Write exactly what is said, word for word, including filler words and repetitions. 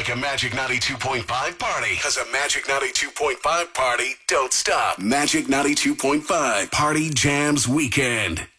like a Magic ninety-two point five party. Because a Magic ninety-two point five party don't stop. Magic ninety-two point five Party Jams Weekend.